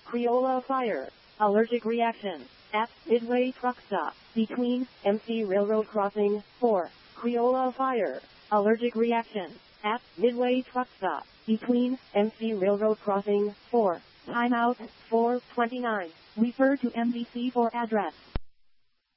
Creola Fire. Allergic reaction. At Midway Truck Stop. Between MC Railroad Crossing. 4. Creola Fire. Allergic reaction. At Midway Truck Stop. Between MC Railroad Crossing. 4. Timeout. 4:29. Refer to MDC for address.